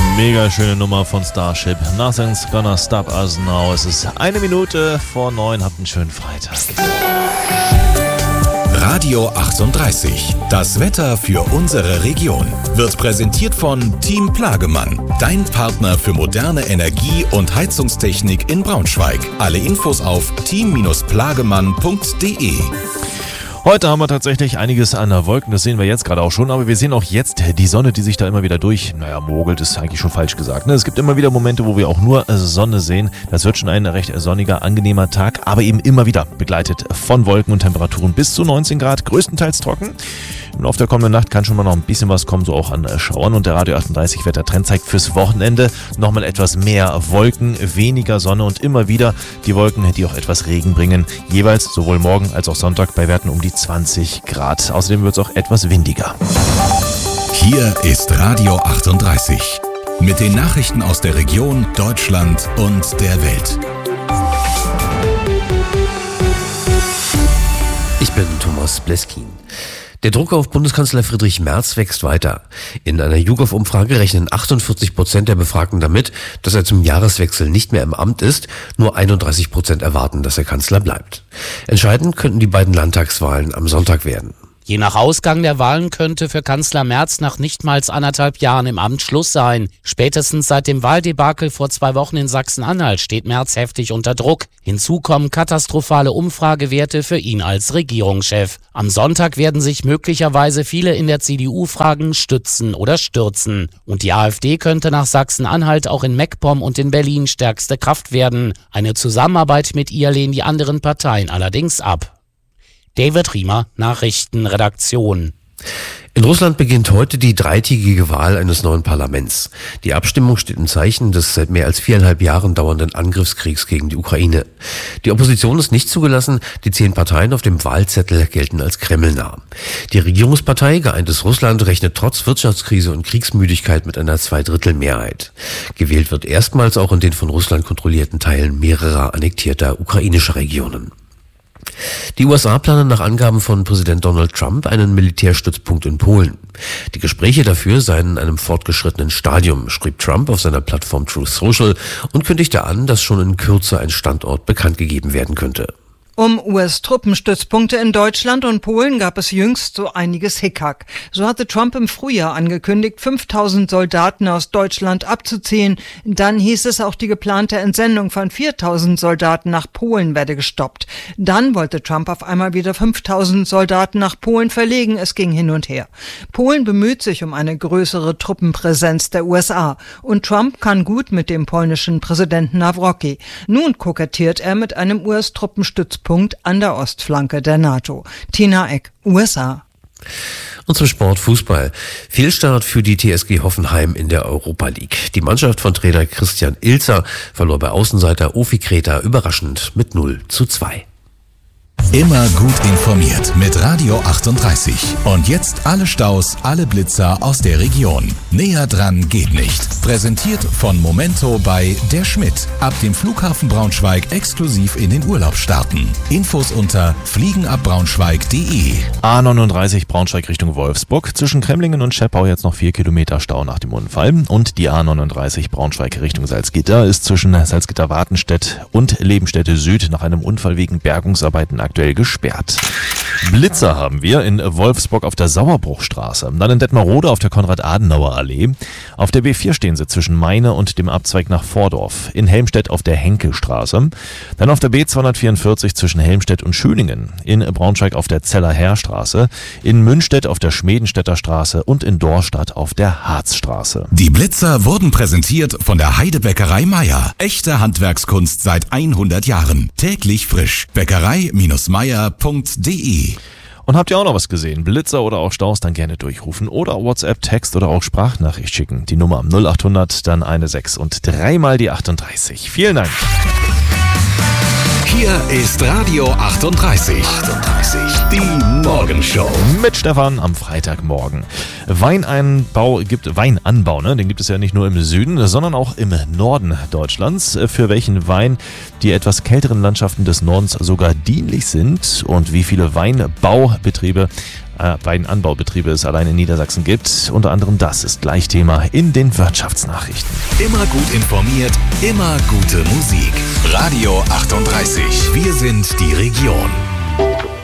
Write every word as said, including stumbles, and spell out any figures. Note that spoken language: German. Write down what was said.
Mega schöne Nummer von Starship. Nothing's gonna stop us now. Es ist eine Minute vor neun. Habt einen schönen Freitag. Radio achtunddreißig. Das Wetter für unsere Region wird präsentiert von Team Plagemann. Dein Partner für moderne Energie- und Heizungstechnik in Braunschweig. Alle Infos auf team plagemann punkt de. Heute haben wir tatsächlich einiges an Wolken, das sehen wir jetzt gerade auch schon, aber wir sehen auch jetzt die Sonne, die sich da immer wieder durch, naja, mogelt, ist eigentlich schon falsch gesagt. Ne? Es gibt immer wieder Momente, wo wir auch nur Sonne sehen. Das wird schon ein recht sonniger, angenehmer Tag, aber eben immer wieder begleitet von Wolken und Temperaturen bis zu neunzehn Grad, größtenteils trocken. Im Laufe der kommenden Nacht kann schon mal noch ein bisschen was kommen, so auch an Schauern, und der Radio achtunddreißig Wettertrend zeigt fürs Wochenende nochmal etwas mehr Wolken, weniger Sonne und immer wieder die Wolken, die auch etwas Regen bringen, jeweils sowohl morgen als auch Sonntag bei Werten um die zwanzig Grad. Außerdem wird es auch etwas windiger. Hier ist Radio achtunddreißig mit den Nachrichten aus der Region, Deutschland und der Welt. Ich bin Thomas Bleskin. Der Druck auf Bundeskanzler Friedrich Merz wächst weiter. In einer YouGov-Umfrage rechnen achtundvierzig Prozent der Befragten damit, dass er zum Jahreswechsel nicht mehr im Amt ist. Nur einunddreißig Prozent erwarten, dass er Kanzler bleibt. Entscheidend könnten die beiden Landtagswahlen am Sonntag werden. Je nach Ausgang der Wahlen könnte für Kanzler Merz nach nicht mal anderthalb Jahren im Amt Schluss sein. Spätestens seit dem Wahldebakel vor zwei Wochen in Sachsen-Anhalt steht Merz heftig unter Druck. Hinzu kommen katastrophale Umfragewerte für ihn als Regierungschef. Am Sonntag werden sich möglicherweise viele in der C D U fragen, stützen oder stürzen. Und die AfD könnte nach Sachsen-Anhalt auch in MacPom und in Berlin stärkste Kraft werden. Eine Zusammenarbeit mit ihr lehnen die anderen Parteien allerdings ab. David Riemer, Nachrichtenredaktion. In Russland beginnt heute die dreitägige Wahl eines neuen Parlaments. Die Abstimmung steht im Zeichen des seit mehr als viereinhalb Jahren dauernden Angriffskriegs gegen die Ukraine. Die Opposition ist nicht zugelassen, die zehn Parteien auf dem Wahlzettel gelten als kremlnah. Die Regierungspartei Geeintes Russland rechnet trotz Wirtschaftskrise und Kriegsmüdigkeit mit einer Zweidrittelmehrheit. Gewählt wird erstmals auch in den von Russland kontrollierten Teilen mehrerer annektierter ukrainischer Regionen. Die U S A planen nach Angaben von Präsident Donald Trump einen Militärstützpunkt in Polen. Die Gespräche dafür seien in einem fortgeschrittenen Stadium, schrieb Trump auf seiner Plattform Truth Social und kündigte an, dass schon in Kürze ein Standort bekannt gegeben werden könnte. Um U S-Truppenstützpunkte in Deutschland und Polen gab es jüngst so einiges Hickhack. So hatte Trump im Frühjahr angekündigt, fünftausend Soldaten aus Deutschland abzuziehen. Dann hieß es, auch die geplante Entsendung von viertausend Soldaten nach Polen werde gestoppt. Dann wollte Trump auf einmal wieder fünftausend Soldaten nach Polen verlegen. Es ging hin und her. Polen bemüht sich um eine größere Truppenpräsenz der U S A. Und Trump kann gut mit dem polnischen Präsidenten Nawrocki. Nun kokettiert er mit einem U S-Truppenstützpunkt an der Ostflanke der NATO. Tina Eck, U S A. Und zum Sport Fußball. Fehlstart für die T S G Hoffenheim in der Europa League. Die Mannschaft von Trainer Christian Ilzer verlor bei Außenseiter Ofi Kreta überraschend mit null zu zwei. Immer gut informiert mit Radio achtunddreißig. Und jetzt alle Staus, alle Blitzer aus der Region. Näher dran geht nicht. Präsentiert von Momento bei Der Schmidt. Ab dem Flughafen Braunschweig exklusiv in den Urlaub starten. Infos unter fliegenabbraunschweig punkt de. A neununddreißig Braunschweig Richtung Wolfsburg. Zwischen Kremlingen und Scheppau jetzt noch vier Kilometer Stau nach dem Unfall. Und die A neununddreißig Braunschweig Richtung Salzgitter ist zwischen Salzgitter-Wartenstedt und Lebenstätte Süd nach einem Unfall wegen Bergungsarbeiten aktuell gesperrt. Blitzer haben wir in Wolfsburg auf der Sauerbruchstraße, dann in Detmerode auf der Konrad-Adenauer-Allee. Auf der B vier stehen sie zwischen Meine und dem Abzweig nach Vordorf. In Helmstedt auf der Henkelstraße. Dann auf der B zweihundertvierundvierzig zwischen Helmstedt und Schöningen. In Braunschweig auf der Zeller-Heer-Straße. In Münstedt auf der Schmedenstädter Straße und in Dorstadt auf der Harzstraße. Die Blitzer wurden präsentiert von der Heidebäckerei Meier. Echte Handwerkskunst seit hundert Jahren. Täglich frisch. Bäckerei Meier punkt de. Und habt ihr auch noch was gesehen? Blitzer oder auch Staus, dann gerne durchrufen oder WhatsApp, Text oder auch Sprachnachricht schicken. Die Nummer null achthundert, dann eine sechs und dreimal die achtunddreißig. Vielen Dank. Hier ist Radio achtunddreißig. achtunddreißig. Die Morgenshow. Mit Stefan am Freitagmorgen. Weinanbau gibt, Weinanbau, ne? Den gibt es ja nicht nur im Süden, sondern auch im Norden Deutschlands. Für welchen Wein die etwas kälteren Landschaften des Nordens sogar dienlich sind und wie viele Weinbaubetriebe Weinanbaubetriebe es allein in Niedersachsen gibt. Unter anderem das ist gleich Thema in den Wirtschaftsnachrichten. Immer gut informiert, immer gute Musik. Radio achtunddreißig. Wir sind die Region.